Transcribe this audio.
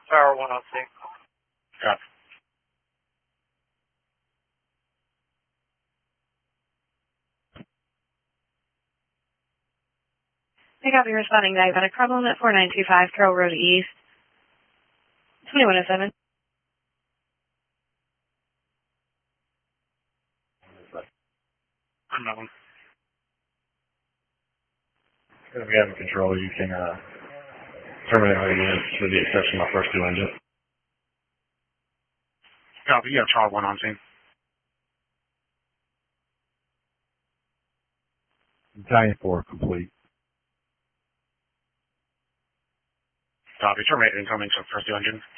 Tower 1 on scene. Copy. I copy responding diabetic problem at 4925 Carroll Road East. 2107. Unknown. If we have control, you can terminate our units with the exception of the first two engines. Copy. You have Charlie 1 on scene. Battalion 4 complete. Copy. Terminate incoming, so first two engines.